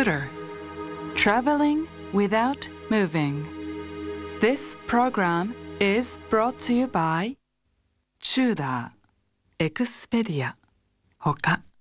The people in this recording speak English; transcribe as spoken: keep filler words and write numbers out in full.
Scooter Traveling without moving. This program is brought to you by チューダー、エクスペディア、ほか